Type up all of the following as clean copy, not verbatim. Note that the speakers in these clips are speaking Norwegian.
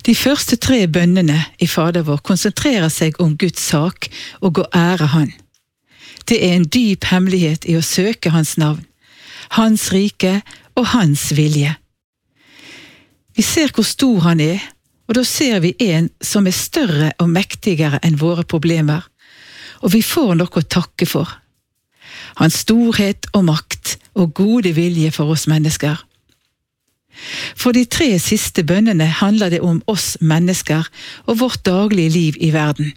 De første 3 bønnene i Fader vår konsentrerer seg om Guds sak og å ære Han. Det er en dyp hemmelighet i å søke Hans navn, Hans rike og Hans vilje. Vi ser hvor stor Han er, og da ser vi en som er større og mektigere enn våre problemer, og vi får noe å takke for. Hans storhet og makt og gode vilje for oss mennesker. For de 3 siste bønnene handler det om oss mennesker og vårt daglige liv i verden.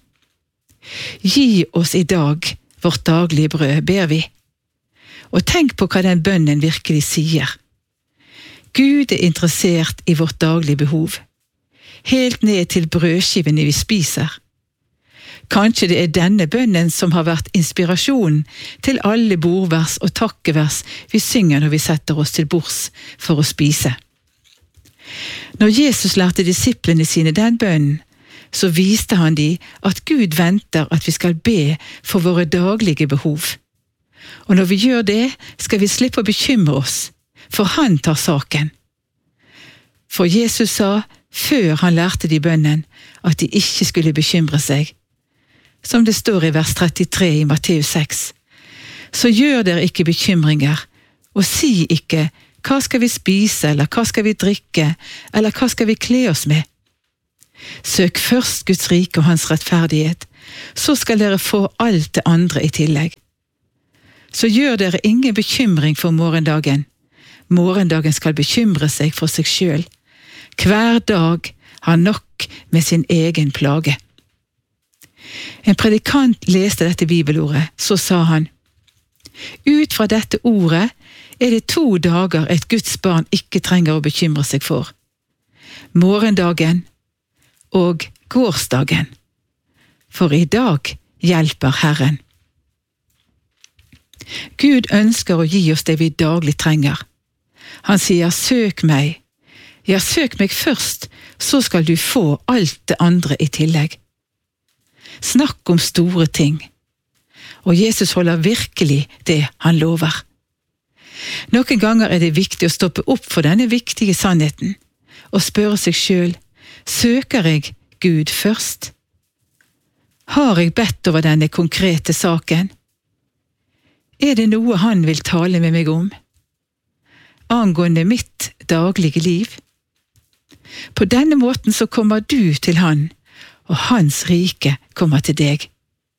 Gi oss i dag vårt daglige brød, ber vi. Og tenk på hva den bønnen virkelig sier. Gud er interessert i vårt daglige behov, helt ned til brødskivene vi spiser. Kanskje det er denne bønnen som har vært inspirasjonen til alle bordvers og takkevers vi synger når vi setter oss til bords for å spise. Når Jesus lærte disiplene sine den bønnen, så viste han de at Gud venter at vi skal be for våre daglige behov. Og når vi gjør det, skal vi slippe å bekymre oss, for Han tar saken. For Jesus sa, før han lærte de bønnen, at de ikke skulle bekymre seg. Som det står i vers 33 i Matteus 6. Så gjør dere ikke bekymringer, og si ikke, hva skal vi spise, eller hva skal vi drikke, eller hva skal vi kle oss med? Søk først Guds rike og Hans rettferdighet, så skal dere få alt det andre i tillegg. Så gjør dere ingen bekymring for morgendagen. Morgendagen skal bekymre seg for seg selv. Hver dag har nok med sin egen plage. En predikant leste dette bibelordet, så sa han, ut fra dette ordet er det 2 dager et Guds barn ikke trenger å bekymre seg for. Morgendagen og gårsdagen. For i dag hjelper Herren. Gud ønsker å gi oss det vi daglig trenger. Han sier, søk meg. Ja, søk meg først, så skal du få alt det andre i tillegg. Snakk om store ting. Og Jesus holder virkelig det han lover. Noen ganger er det viktig å stoppe opp for denne viktige sannheten, og spørre seg selv, søker jeg Gud først? Har jeg bedt over denne konkrete saken? Er det noe han vil tale med meg om? Angående mitt daglige liv? På denne måten så kommer du til han, og hans rike kommer til deg.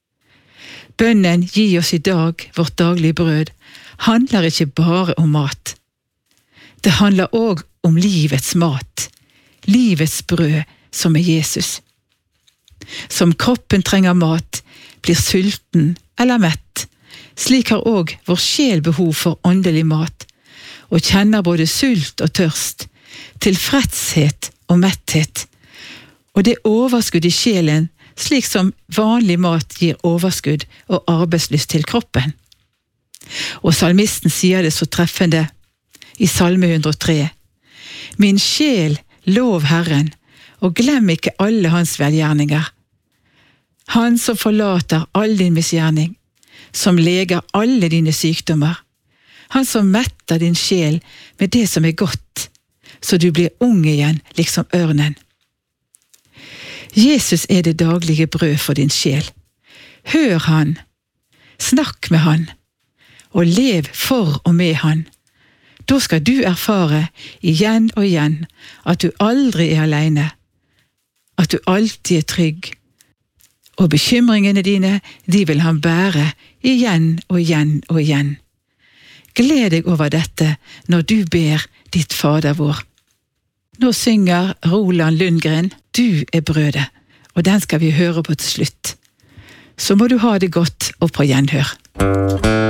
Bønnen gi oss i dag vårt daglige brød handler ikke bare om mat. Det handler også om livets mat, livets brød som er Jesus. Som kroppen trenger mat, blir sulten eller mett, slik har også vår sjel behov for åndelig mat, og kjenner både sult og tørst, tilfredshet og metthet, og det overskudd i sjelen, slik som vanlig mat gir overskudd og arbeidslyst til kroppen. Og salmisten sier det så treffende i Salme 103. Min sjel, lov Herren, og glem ikke alle hans velgjerninger. Han som forlater all din misgjerning, som leger alle dine sykdommer. Han som metter din sjel med det som er godt, så du blir ung igjen liksom ørnen. Jesus er det daglige brød for din sjel. Hør han, snakk med han, og lev for og med han. Da skal du erfare igjen og igjen at du aldri er alene, at du alltid er trygg, og bekymringene dine, de vil han bære igjen og igjen og igjen. Gled deg over dette når du ber ditt Fader vår. Nå synger Roland Lundgren, Du er brødet, og den skal vi høre på til slutt. Så må du ha det godt og på gjenhør.